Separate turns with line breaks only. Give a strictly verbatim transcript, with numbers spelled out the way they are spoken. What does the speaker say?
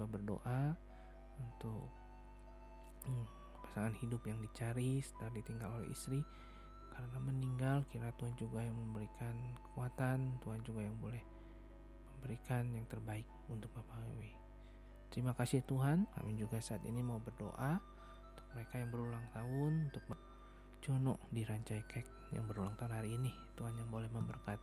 juga berdoa untuk hmm, pasangan hidup yang dicari setelah ditinggal oleh istri karena meninggal. Kira Tuhan juga yang memberikan kekuatan, Tuhan juga yang boleh memberikan yang terbaik untuk Bapak Wiwi. Terima kasih Tuhan. Kami juga saat ini mau berdoa untuk mereka yang berulang tahun, untuk Jono di Rancaikek yang berulang tahun hari ini. Tuhan yang boleh memberkati